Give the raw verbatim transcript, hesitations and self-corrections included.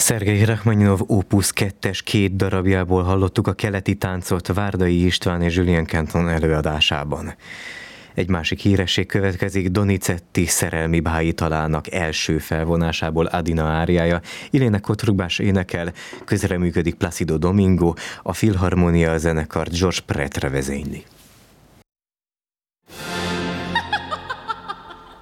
Szergej Rachmaninov Opus kettes két darabjából hallottuk a keleti táncot Várdai István és Julien Canton előadásában. Egy másik híresség következik, Donizetti szerelmi báji talának első felvonásából Adina áriája. Iléne Kotrubás énekel, közreműködik Placido Domingo, a Filharmonia zenekart Georges Pretre vezényli.